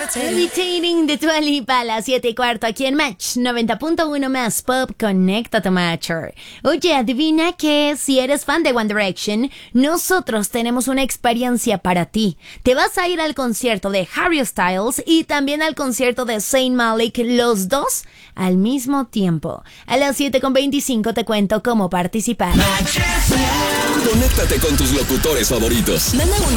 Levitating de Dua Lipa a las 7:15 aquí en Match 90.1 más Pop. Conéctate, Matcher. Oye, adivina que si eres fan de One Direction, nosotros tenemos una experiencia para ti. Te vas a ir al concierto de Harry Styles y también al concierto de Zayn Malik, los dos al mismo tiempo. A las 7:25 te cuento cómo participar. Conéctate con tus locutores favoritos. Manda un